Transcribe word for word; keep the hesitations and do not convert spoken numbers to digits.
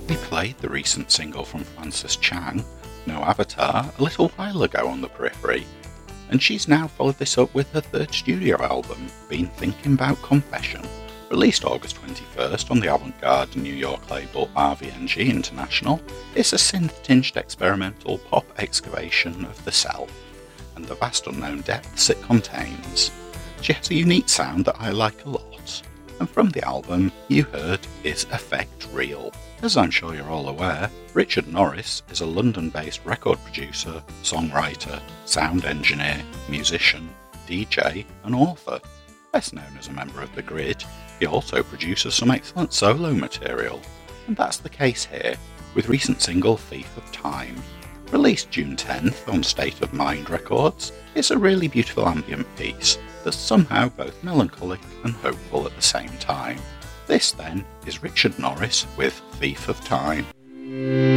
We played the recent single from Frances Chang, No Avatar, a little while ago on the Periphery, and she's now followed this up with her third studio album, Been Thinking About Confession, released August twenty-first on the avant-garde New York label R V N G International. It's a synth-tinged experimental pop excavation of the self, and the vast unknown depths it contains. She has a unique sound that I like a lot, and from the album you heard is Effect Real. As I'm sure you're all aware, Richard Norris is a London-based record producer, songwriter, sound engineer, musician, D J and author. Best known as a member of The Grid, he also produces some excellent solo material, and that's the case here with recent single Thief of Time. Released June tenth on State of Mind Records, it's a really beautiful ambient piece that's somehow both melancholic and hopeful at the same time. This then is Richard Norris with Thief of Time.